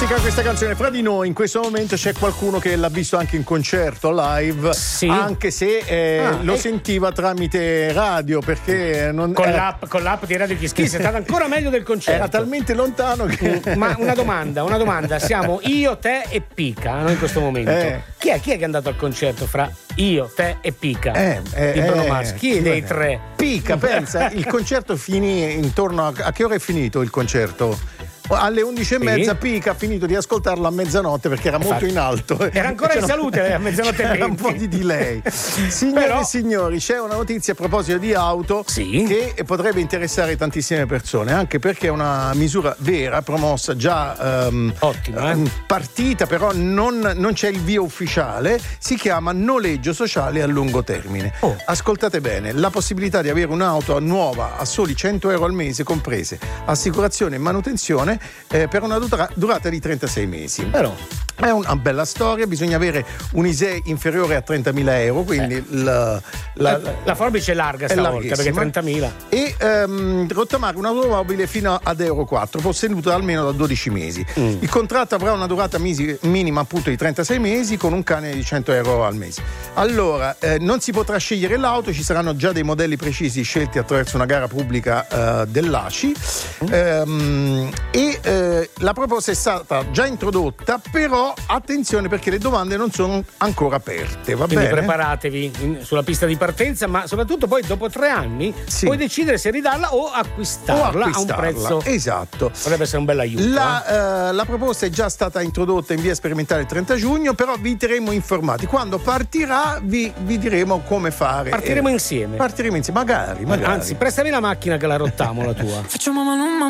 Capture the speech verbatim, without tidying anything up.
Classica questa canzone. Fra di noi in questo momento c'è qualcuno che l'ha visto anche in concerto live, sì. Anche se eh, ah, lo e... sentiva tramite radio, perché non con, era... l'app, con l'app di Radio Kiss Kiss è stato ancora meglio del concerto. Era talmente lontano che... Ma una domanda, una domanda. Siamo io, te e Pica, no, in questo momento. Eh. Chi è, chi è che è andato al concerto fra io, te e Pica? Eh, eh, di Bruno eh, Mars? Chi è dei tre? Pica, pensa, il concerto finì intorno a... A che ora è finito il concerto? Alle undici e mezza sì. Pica ha finito di ascoltarlo a mezzanotte perché era molto in alto. Era ancora in salute a mezzanotte e venti. C'era un po' di delay. Signore Però... e signori, c'è una notizia a proposito di auto sì. che potrebbe interessare tantissime persone, anche perché è una misura vera, promossa già um, Ottima, eh? partita, però non, non c'è il via ufficiale. Si chiama noleggio sociale a lungo termine. Oh. Ascoltate bene, la possibilità di avere un'auto nuova a soli cento euro al mese, comprese assicurazione e manutenzione, Eh, per una dura- durata di trentasei mesi. Però è una bella storia, bisogna avere un I S E E inferiore a trentamila euro, quindi eh. la, la, la, la forbice è larga stavolta perché trentamila. E ehm, rottamare un'automobile fino ad Euro quattro, posseduta almeno da dodici mesi. Mm. Il contratto avrà una durata misi, minima appunto di trentasei mesi con un canone di cento euro al mese. Allora, eh, non si potrà scegliere l'auto, ci saranno già dei modelli precisi scelti attraverso una gara pubblica eh, dell'A C I mm. ehm, e eh, la proposta è stata già introdotta, però attenzione perché le domande non sono ancora aperte, va Quindi bene? preparatevi in, sulla pista di partenza, ma soprattutto poi dopo tre anni sì. puoi decidere se ridarla o acquistarla, o acquistarla a un prezzo. Esatto. Potrebbe essere un bel aiuto. La, eh? uh, la proposta è già stata introdotta in via sperimentale il trenta giugno, però vi terremo informati. Quando partirà vi, vi diremo come fare. Partiremo eh, insieme. Partiremo insieme, magari, magari. Anzi, prestami la macchina che la rottamo la tua. Facciamo mano